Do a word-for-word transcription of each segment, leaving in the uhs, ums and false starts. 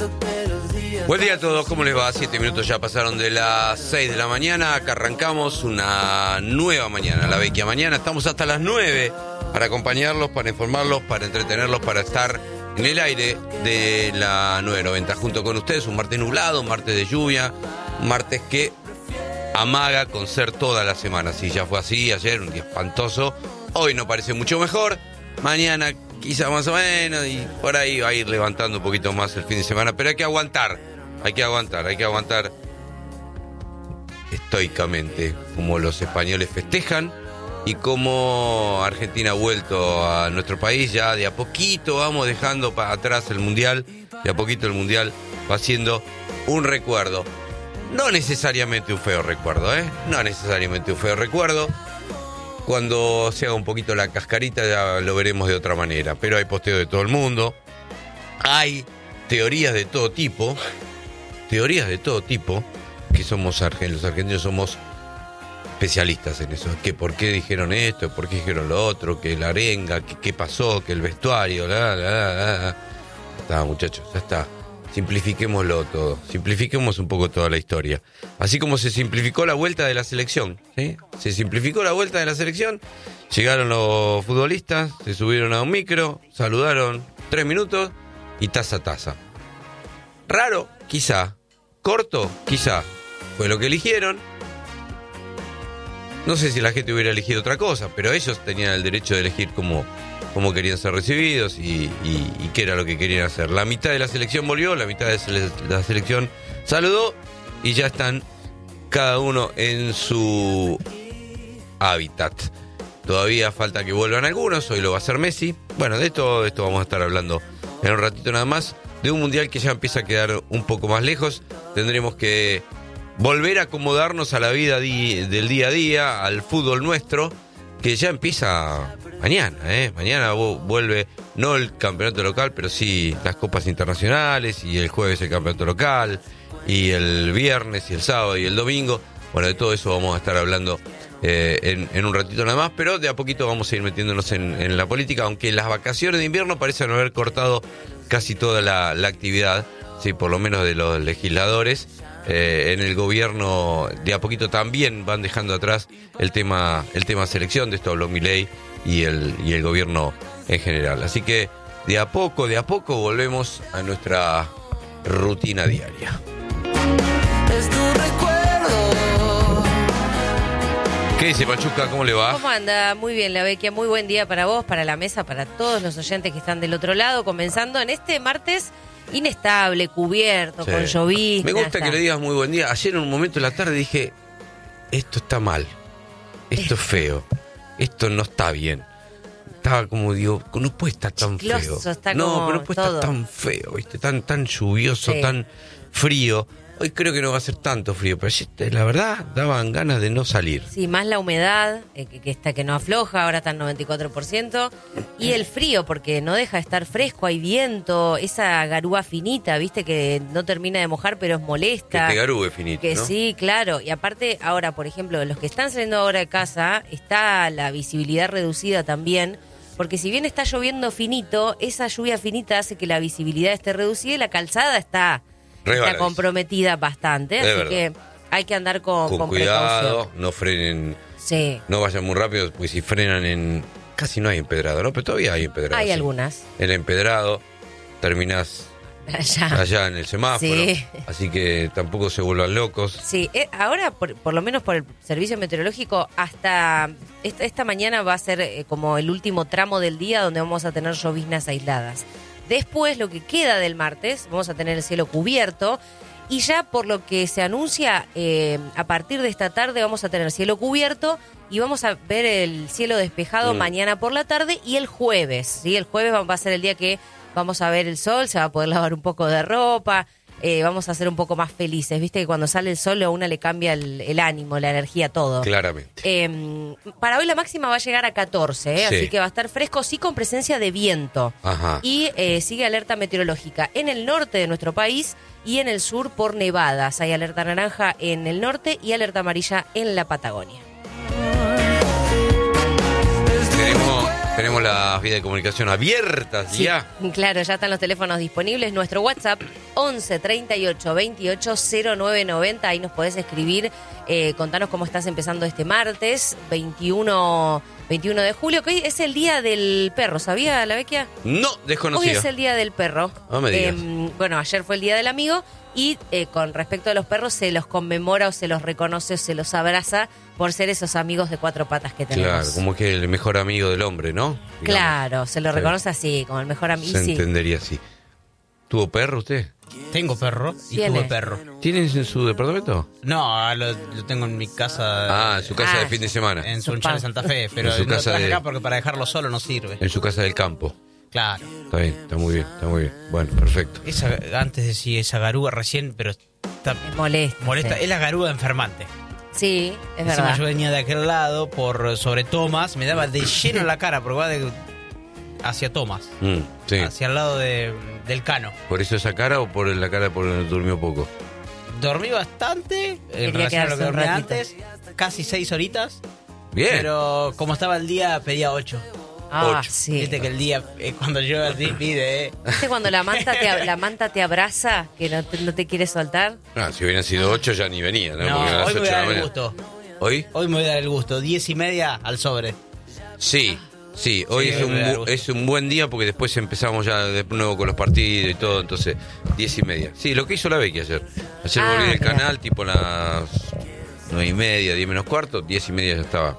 Buen día a todos, ¿cómo les va? Siete minutos ya pasaron de las seis de la mañana. Acá arrancamos una nueva mañana, la vecchia mañana. Estamos hasta las nueve para acompañarlos, para informarlos, para entretenerlos, para estar en el aire de la nueve noventa junto con ustedes. Un martes nublado, un martes de lluvia, un martes que amaga con ser toda la semana. Sí, ya fue así ayer, un día espantoso. Hoy no parece mucho mejor. Mañana quizá más o menos, y por ahí va a ir levantando un poquito más el fin de semana, pero hay que aguantar, hay que aguantar, hay que aguantar estoicamente, como los españoles festejan y como Argentina ha vuelto a nuestro país. Ya de a poquito vamos dejando para atrás el Mundial, de a poquito el Mundial va siendo un recuerdo, no necesariamente un feo recuerdo, ¿eh? No necesariamente un feo recuerdo. Cuando se haga un poquito la cascarita ya lo veremos de otra manera. Pero hay posteo de todo el mundo. Hay teorías de todo tipo. Teorías de todo tipo. Que somos argentinos. Los argentinos somos especialistas en eso. Que por qué dijeron esto, por qué dijeron lo otro, que la arenga, que qué pasó, que el vestuario, la, la, la, la. Ya está, muchachos, ya está. Simplifiquémoslo todo, simplifiquemos un poco toda la historia. Así como se simplificó la vuelta de la selección, ¿sí? Se simplificó la vuelta de la selección, llegaron los futbolistas, se subieron a un micro, saludaron tres minutos y taza a taza. Raro, quizá. Corto, quizá. Fue lo que eligieron. No sé si la gente hubiera elegido otra cosa, pero ellos tenían el derecho de elegir cómo... cómo querían ser recibidos y, y, y qué era lo que querían hacer. La mitad de la selección volvió, la mitad de la selección saludó y ya están cada uno en su hábitat. Todavía falta que vuelvan algunos, hoy lo va a hacer Messi. Bueno, de esto, de esto vamos a estar hablando en un ratito nada más, de un mundial que ya empieza a quedar un poco más lejos. Tendremos que volver a acomodarnos a la vida di- del día a día, al fútbol nuestro, que ya empieza mañana, ¿eh? Mañana vuelve, no el campeonato local, pero sí las copas internacionales, y el jueves el campeonato local, y el viernes, y el sábado, y el domingo. Bueno, de todo eso vamos a estar hablando eh, en, en un ratito nada más, pero de a poquito vamos a ir metiéndonos en, en la política, aunque las vacaciones de invierno parecen haber cortado casi toda la, la actividad, sí, por lo menos de los legisladores. Eh, en el gobierno de a poquito también van dejando atrás el tema el tema selección. De esto habló Milei y el, y el gobierno en general. Así que de a poco, de a poco volvemos a nuestra rutina diaria. Es tu recuerdo. ¿Qué dice Pachuca? ¿Cómo le va? ¿Cómo anda? Muy bien, la Vecchia. Muy buen día para vos, para la mesa, para todos los oyentes que están del otro lado, comenzando en este martes inestable, cubierto, sí, con llovizna. Me gusta está. que le digas muy buen día. Ayer en un momento de la tarde dije, esto está mal, esto es feo, esto no está bien. Estaba como, digo, no puede estar tan Chicloso, feo. está no, como pero no puede todo. estar tan feo, ¿viste? Tan, tan lluvioso, Sí. tan frío. Hoy creo que no va a ser tanto frío, pero ayer, la verdad, daban ganas de no salir. Sí, más la humedad, eh, que, que está que no afloja, ahora está en noventa y cuatro por ciento. Y el frío, porque no deja de estar fresco, hay viento, esa garúa finita, viste, que no termina de mojar, pero es molesta. Que te garúe finito, Que ¿no? sí, claro. Y aparte, ahora, por ejemplo, los que están saliendo ahora de casa, está la visibilidad reducida también, porque si bien está lloviendo finito, esa lluvia finita hace que la visibilidad esté reducida y la calzada está... Re Está balanza. comprometida bastante, Es así verdad. que hay que andar con, Con, con cuidado, precaución. no frenen, Sí, no vayan muy rápido, pues si frenan en... Casi no hay empedrado, ¿no? Pero todavía hay empedrado. hay sí. algunas. El empedrado, terminás Allá. allá en el semáforo, Sí. así que tampoco se vuelvan locos. Sí, eh, ahora, por, por lo menos por el servicio meteorológico, hasta esta, esta mañana va a ser eh, como el último tramo del día donde vamos a tener lloviznas aisladas. Después, lo que queda del martes, vamos a tener el cielo cubierto. Y ya por lo que se anuncia, eh, a partir de esta tarde vamos a tener cielo cubierto y vamos a ver el cielo despejado Mm. mañana por la tarde y el jueves. ¿Sí? El jueves va a ser el día que vamos a ver el sol, se va a poder lavar un poco de ropa, eh, vamos a ser un poco más felices. Viste que cuando sale el sol a una le cambia el, el ánimo, la energía, todo. Claramente. Eh, para hoy la máxima va a llegar a catorce, ¿eh? Sí. Así que va a estar fresco, sí, con presencia de viento. Ajá. Y eh, sigue alerta meteorológica en el norte de nuestro país y en el sur por nevadas. Hay alerta naranja en el norte y alerta amarilla en la Patagonia. Tenemos, tenemos las vías de comunicación abiertas Sí, ya. claro, ya están los teléfonos disponibles. Nuestro WhatsApp once treinta y ocho veintiocho cero nueve noventa. Ahí nos podés escribir, eh, contanos cómo estás empezando este martes, veintiuno de julio, que hoy es el día del perro. ¿Sabía la Vecchia? No, Hoy desconocido. es el día del perro. No me digas. Eh, bueno, ayer fue el día del amigo y eh, con respecto a los perros se los conmemora o se los reconoce o se los abraza por ser esos amigos de cuatro patas que tenemos. Claro, como que el mejor amigo del hombre, ¿no? Digamos. Claro, se lo Sí. reconoce así, como el mejor amigo. Se Sí. entendería así. ¿Tuvo perro usted? Tengo perro y ¿Tiene? tuve perro. ¿Tienes en su departamento? No, lo, lo tengo en mi casa. Ah, en su casa Ah. de fin de semana. En Su Sunchales pa- Santa Fe, pero En su no lo casa traje de- acá porque para dejarlo solo no sirve. En su casa del campo. Claro. Está bien, está muy bien, está muy bien. Bueno, perfecto. Esa, antes decía esa garúa recién, pero está Es molesto. molesta. Sí, Es la garúa enfermante. Sí, es Encima verdad. yo venía de aquel lado por sobre Tomás, me daba de lleno en la cara, porque va de, hacia Tomás, Mm, sí. hacia el lado de, del Cano. ¿Por eso esa cara o por la cara porque durmió poco? Dormí bastante, Quería en relación a lo quedarse que un dormí ratito. antes, casi seis horitas, Bien. pero como estaba el día pedía ocho. Ah, Ocho. sí. Viste que el día, eh, cuando yo así pide, eh. ¿Viste cuando la manta te, la manta te abraza, que no te, no te quiere soltar? Ah, si hubieran sido ocho ya ni venía, ¿no? No, Porque a las hoy me ocho voy de a la dar el mañana. gusto. ¿Hoy? Hoy me voy a dar el gusto. Diez y media al sobre. Sí, sí. Hoy Sí, es, un, me da bu- gusto. es un buen día porque después empezamos ya de nuevo con los partidos y todo, entonces diez y media. Sí, lo que hizo la Becky ayer. Ayer Ah, volví del mira. canal tipo las nueve y media, diez menos cuarto, diez y media ya estaba.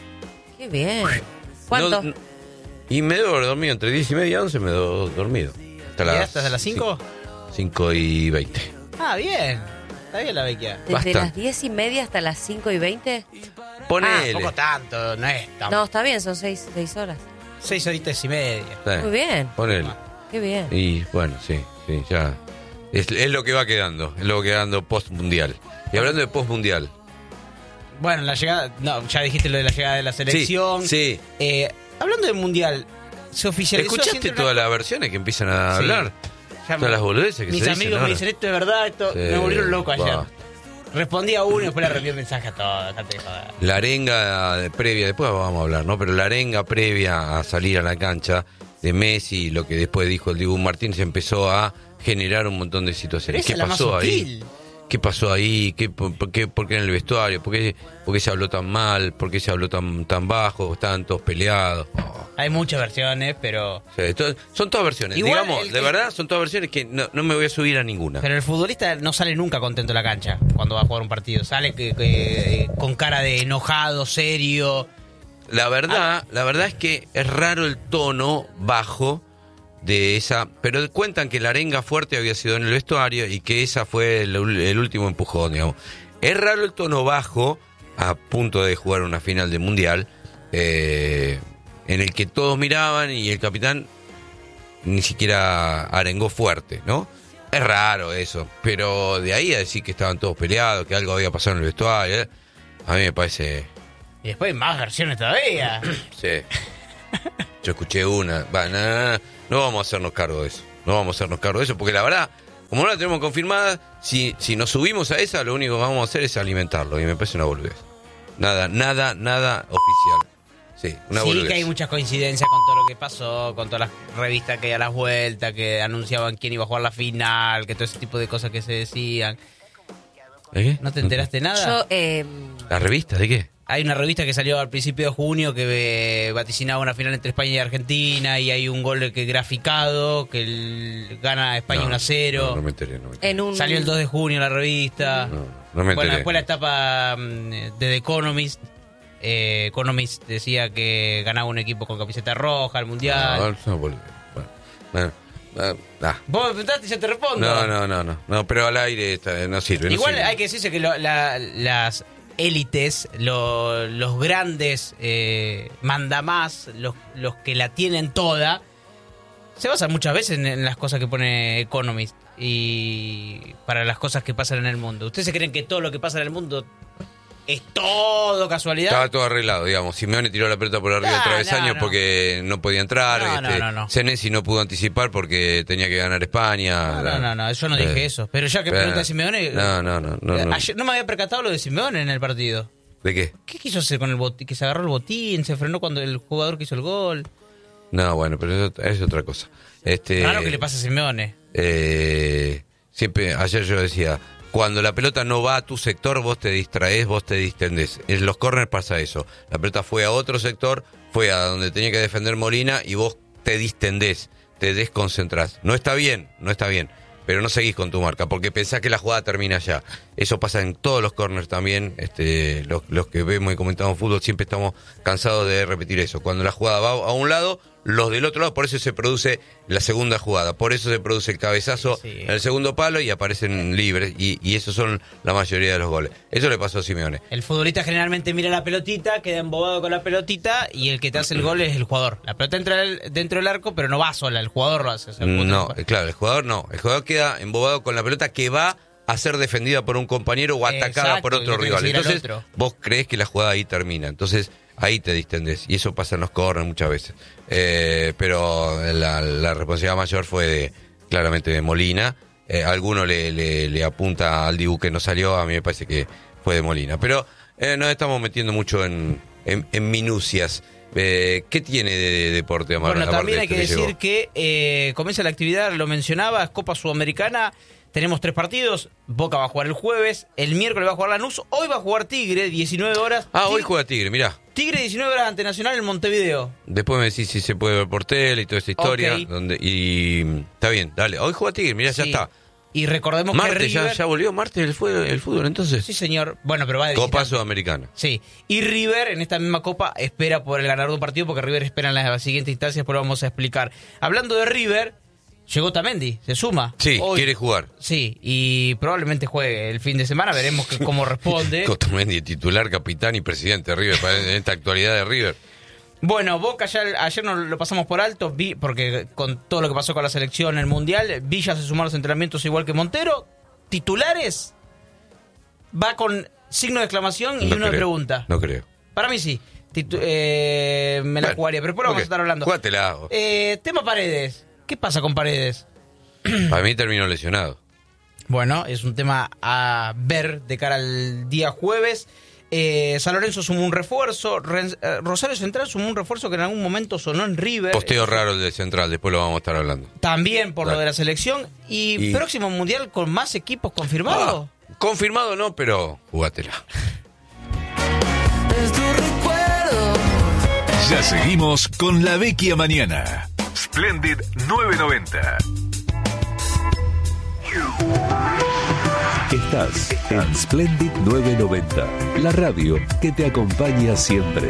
Qué bien. ¿Cuánto? No, y me debo haber dormido entre diez y media y once, me debo dormido. Hasta ¿Llegaste hasta las cinco? cinco y veinte. Ah, bien. Está bien la Vecchia. ¿Desde bastante. las diez y media hasta las cinco y veinte? Ponele. Tampoco tanto, no es tan... No, está bien, son seis, seis horas. Seis horitas y media. Sí, Muy bien, Ponele. qué bien. Y bueno, sí, sí, ya. Es, es lo que va quedando, es lo que va quedando post mundial. Y hablando de post mundial. Bueno, la llegada... No, ya dijiste lo de la llegada de la selección. Sí, sí. Eh, hablando del Mundial, se oficializó... ¿Escuchaste haciendo todas una- las versiones que empiezan a Sí. hablar? Ya me- Todas las boludeces que Mis se amigos dicen me ahora. dicen, esto es verdad, esto... Sí, Me volvieron loco ayer. va. Respondí a uno y después le reenvié mensaje a todos. dejate de joder. La arenga de- previa, después vamos a hablar, ¿no? Pero la arenga previa a salir a la cancha de Messi, lo que después dijo el Dibu Martínez, empezó a generar un montón de Pero situaciones. esa ¿Qué es la más pasó ahí? sutil. ¿Qué pasó ahí? ¿Qué, por, por qué, por qué en el vestuario? ¿Por qué, por qué se habló tan mal? ¿Por qué se habló tan, tan bajo? ¿Estaban todos peleados? Oh. Hay muchas versiones, pero... Sí, to- son todas versiones. Igual Digamos, el de que- verdad, son todas versiones que no, no me voy a subir a ninguna. Pero el futbolista no sale nunca contento de la cancha cuando va a jugar un partido. Sale que, que- con cara de enojado, serio. La verdad, la verdad es que es raro el tono bajo de esa, pero cuentan que la arenga fuerte había sido en el vestuario y que esa fue el, el último empujón, digamos. Es raro el tono bajo a punto de jugar una final de mundial, eh, en el que todos miraban y el capitán ni siquiera arengó fuerte, ¿no? Es raro eso, pero de ahí a decir que estaban todos peleados, que algo había pasado en el vestuario, eh, a mí me parece... Y después hay más versiones todavía. Sí. Yo escuché una. Va, no, no, no, no vamos a hacernos cargo de eso. No vamos a hacernos cargo de eso, porque la verdad, como no la tenemos confirmada, si, si nos subimos a esa, lo único que vamos a hacer es alimentarlo. Y me parece una boludez. Nada, nada, nada oficial. Sí, una sí, boludez. que hay muchas coincidencias con todo lo que pasó, con todas las revistas que hay a las vueltas, que anunciaban quién iba a jugar la final, que todo ese tipo de cosas que se decían. ¿De qué? ¿No te enteraste nada? Yo, eh, ¿La revista? ¿De qué? Hay una revista que salió al principio de junio que eh, vaticinaba una final entre España y Argentina y hay un gol que graficado que el- gana España No, uno a cero. No, no me enteré, no me enteré. en un... Salió el dos de junio la revista. No, no me Bueno, enteré. después la etapa mm, de The Economist. Eh, Economist decía que ganaba un equipo con camiseta roja al mundial. No, no, boludez. Bueno, bueno, ah, ah. Vos me preguntaste y yo te respondo. No, no, no, no, no, pero al aire está- no sirve. no Igual sirve. hay que decirse que lo- la- las élites, lo- los grandes eh, mandamás, los, los que la tienen toda, se basan muchas veces en, en las cosas que pone Economist y para las cosas que pasan en el mundo. ¿Ustedes se creen que todo lo que pasa en el mundo es todo casualidad? Estaba todo arreglado, digamos. Simeone tiró la pelota por arriba No, del travesaño no, no. porque no podía entrar. No, no, este, no, no. Senesi no pudo anticipar porque tenía que ganar España. No, no, no, no, yo no dije Eh, eso. Pero ya que pero- pregunta de Simeone... No, no, no. no, no. Ayer no me había percatado lo de Simeone en el partido. ¿De qué? ¿Qué quiso hacer con el botín? Que se agarró el botín, se frenó cuando el jugador que hizo el gol. No, bueno, pero eso es otra cosa. Este, Claro que le pasa a Simeone. Eh, siempre, ayer yo decía, cuando la pelota no va a tu sector, vos te distraes, vos te distendés. En los corners pasa eso. La pelota fue a otro sector, fue a donde tenía que defender Molina y vos te distendés, te desconcentrás. No está bien, no está bien, pero no seguís con tu marca, porque pensás que la jugada termina allá. Eso pasa en todos los corners también. Este, los, los que vemos y comentamos fútbol siempre estamos cansados de repetir eso. Cuando la jugada va a un lado, los del otro lado, por eso se produce la segunda jugada, por eso se produce el cabezazo sí. en el segundo palo y aparecen libres, y, y esos son la mayoría de los goles. Eso le pasó a Simeone. El futbolista generalmente mira la pelotita, queda embobado con la pelotita, y el que te hace el gol es el jugador. La pelota entra dentro del arco, pero no va sola, el jugador lo hace. O sea, no, claro, el jugador no. El jugador queda embobado con la pelota que va a ser defendida por un compañero o atacada Exacto, por otro rival. Entonces, otro. vos creés que la jugada ahí termina. Entonces, ahí te distendés. Y eso pasa en los corners muchas veces. Eh, pero la, la responsabilidad mayor fue de, claramente de Molina. Eh, alguno le, le, le apunta al Dibu que no salió. A mí me parece que fue de Molina. Pero eh, nos estamos metiendo mucho en, en, en minucias. Eh, ¿Qué tiene de, de deporte, Amar? Bueno, también hay que, que decir llegó? que eh, comienza la actividad, lo mencionaba, es Copa Sudamericana. Tenemos tres partidos. Boca va a jugar el jueves, el miércoles va a jugar Lanús, hoy va a jugar Tigre, diecinueve horas. Ah, Tigre, hoy juega Tigre, mirá. Tigre, diecinueve horas ante Nacional en Montevideo. Después me decís si se puede ver por tele y toda esta historia. Okay. Donde, y está bien, dale. Hoy juega Tigre, mirá, sí. ya está. Y recordemos Martes, que River... ya, ya volvió Martes el, fue, el fútbol, entonces. Sí, señor. Bueno, pero va de Copa visitante. Sudamericana. Sí. Y River, en esta misma Copa, espera por el ganador de un partido, porque River espera en las siguientes instancias, pero lo vamos a explicar. Hablando de River, llegó Otamendi, se suma. Sí, hoy. quiere jugar. Sí, y probablemente juegue el fin de semana, veremos que, cómo responde. Otamendi, titular, capitán y presidente de River, en esta actualidad de River. Bueno, Boca ya ayer nos lo pasamos por alto, vi, porque con todo lo que pasó con la selección en el Mundial, Villa se sumó a los entrenamientos igual que Montero. Titulares, va con signo de exclamación y no una creo, pregunta. No creo. Para mí sí. Titu- eh, me la bueno, jugaría, pero después okay. vamos a estar hablando. Jugátela. Eh, tema Paredes. ¿Qué pasa con Paredes? Para mí terminó lesionado. Bueno, es un tema a ver de cara al día jueves. Eh, San Lorenzo sumó un refuerzo. Ren- eh, Rosario Central sumó un refuerzo que en algún momento sonó en River. Posteo raro el de Central, después lo vamos a estar hablando. También por Dale. lo de la selección. Y, y próximo mundial con más equipos confirmados. Ah, confirmado no, pero jugátela. Es tu recuerdo. Ya seguimos con la Vecchia Mañana. Splendid nueve noventa. Estás en Splendid nueve noventa, la radio que te acompaña siempre.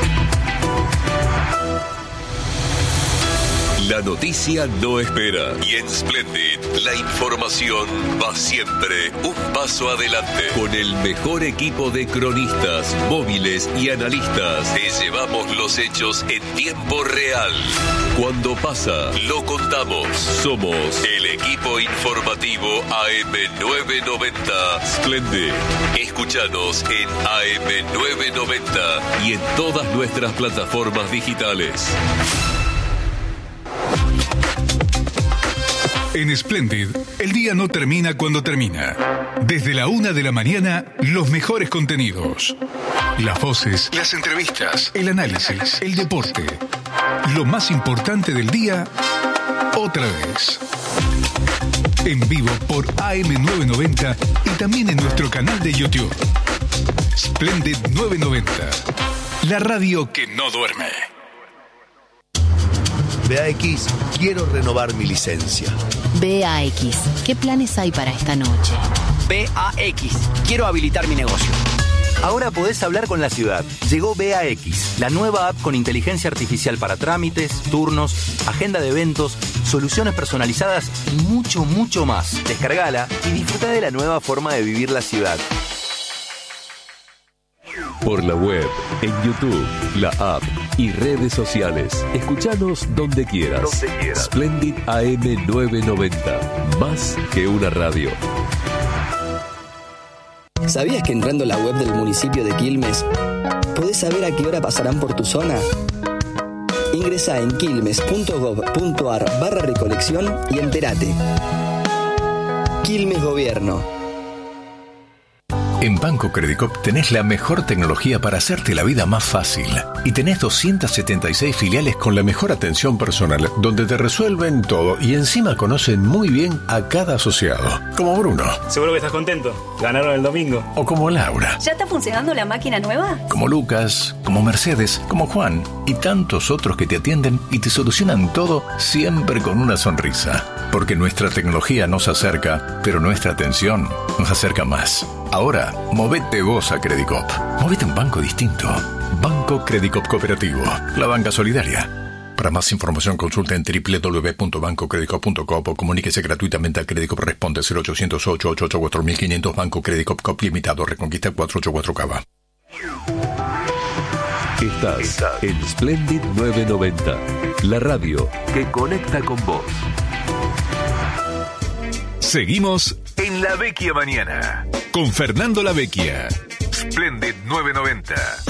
La noticia no espera y en Splendid la información va siempre un paso adelante. Con el mejor equipo de cronistas, móviles y analistas, te llevamos los hechos en tiempo real. Cuando pasa, lo contamos. Somos el equipo informativo A M nueve noventa Splendid. Escúchanos en A M nueve noventa y en todas nuestras plataformas digitales. En Splendid, el día no termina cuando termina. Desde la una de la mañana, los mejores contenidos. Las voces, las entrevistas, el análisis, el deporte. Lo más importante del día, otra vez. En vivo por A M nueve noventa y también en nuestro canal de YouTube. Splendid nueve noventa, la radio que no duerme. B A X, quiero renovar mi licencia. B A X, ¿qué planes hay para esta noche? B A X, quiero habilitar mi negocio. Ahora podés hablar con la ciudad. Llegó B A X, la nueva app con inteligencia artificial para trámites, turnos, agenda de eventos, soluciones personalizadas y mucho, mucho más. Descargala y disfruta de la nueva forma de vivir la ciudad. Por la web, en YouTube, la app y redes sociales. Escuchanos donde quieras. Donde quieras. Splendid A M nueve noventa. Más que una radio. ¿Sabías que entrando a la web del municipio de Quilmes podés saber a qué hora pasarán por tu zona? Ingresá en quilmes punto gob punto ar barra recolección y entérate. Quilmes Gobierno. En Banco Credicop tenés la mejor tecnología para hacerte la vida más fácil. Y tenés doscientas setenta y seis filiales con la mejor atención personal, donde te resuelven todo y encima conocen muy bien a cada asociado. Como Bruno. Seguro que estás contento. Ganaron el domingo. O como Laura. ¿Ya está funcionando la máquina nueva? Como Lucas, como Mercedes, como Juan y tantos otros que te atienden y te solucionan todo siempre con una sonrisa. Porque nuestra tecnología nos acerca, pero nuestra atención nos acerca más. Ahora, movete vos a Credicop. Movete a un banco distinto. Banco Credicop Cooperativo. La banca solidaria. Para más información consulta en doble u doble u doble u punto banco credicop punto com o comuníquese gratuitamente a Credicop. Responde cero ochocientos ocho, ochocientos ochenta y cuatro mil quinientos. Banco Credicop Cop Limitado. Reconquista cuatrocientos ochenta y cuatro Cava. Estás en Splendid novecientos noventa, la radio que conecta con vos. Seguimos en La Vecchia Mañana con Fernando La Vecchia. Splendid novecientos noventa.